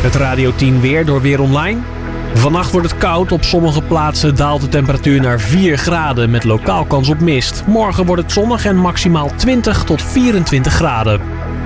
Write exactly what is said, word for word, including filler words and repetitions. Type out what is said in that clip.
Het Radio tien weer door Weer Online. Vannacht wordt het koud. Op sommige plaatsen daalt de temperatuur naar vier graden met lokaal kans op mist. Morgen wordt het zonnig en maximaal twintig tot vierentwintig graden.